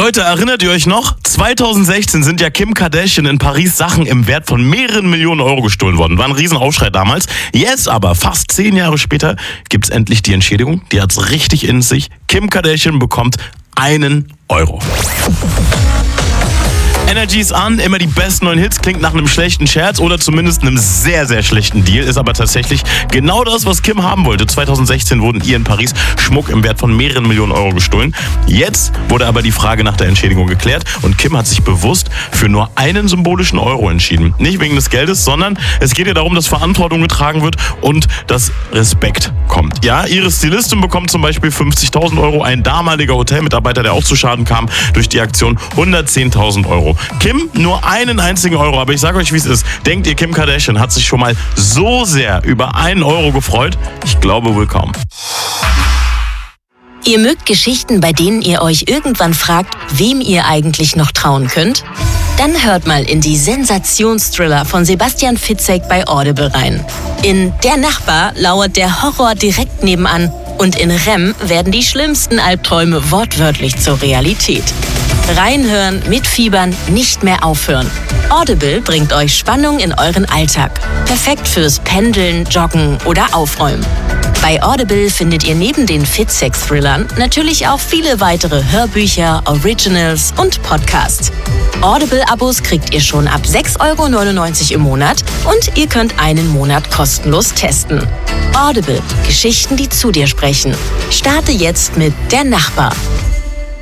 Leute, erinnert ihr euch noch? 2016 sind ja Kim Kardashian in Paris Sachen im Wert von mehreren Millionen Euro gestohlen worden. War ein Riesenaufschrei damals. Jetzt aber, fast 10 Jahre später, gibt's endlich die Entschädigung. Die hat's richtig in sich. Kim Kardashian bekommt 1 Euro. Energy ist an, immer die besten neuen Hits, klingt nach einem schlechten Scherz oder zumindest einem sehr, sehr schlechten Deal, ist aber tatsächlich genau das, was Kim haben wollte. 2016 wurden ihr in Paris Schmuck im Wert von mehreren Millionen Euro gestohlen. Jetzt wurde aber die Frage nach der Entschädigung geklärt und Kim hat sich bewusst für nur einen symbolischen Euro entschieden. Nicht wegen des Geldes, sondern es geht ihr darum, dass Verantwortung getragen wird und dass Respekt kommt. Ja, ihre Stylistin bekommt zum Beispiel 50.000 Euro, ein damaliger Hotelmitarbeiter, der auch zu Schaden kam durch die Aktion, 110.000 Euro. Kim nur einen einzigen Euro, aber ich sage euch, wie es ist. Denkt ihr, Kim Kardashian hat sich schon mal so sehr über 1 Euro gefreut? Ich glaube wohl kaum. Ihr mögt Geschichten, bei denen ihr euch irgendwann fragt, wem ihr eigentlich noch trauen könnt? Dann hört mal in die Sensationsthriller von Sebastian Fitzek bei Audible rein. In Der Nachbar lauert der Horror direkt nebenan und in REM werden die schlimmsten Albträume wortwörtlich zur Realität. Reinhören, mitfiebern, nicht mehr aufhören. Audible bringt euch Spannung in euren Alltag. Perfekt fürs Pendeln, Joggen oder Aufräumen. Bei Audible findet ihr neben den Fitzek-Thrillern natürlich auch viele weitere Hörbücher, Originals und Podcasts. Audible-Abos kriegt ihr schon ab 6,99 € im Monat und ihr könnt einen Monat kostenlos testen. Audible. Geschichten, die zu dir sprechen. Starte jetzt mit Der Nachbar.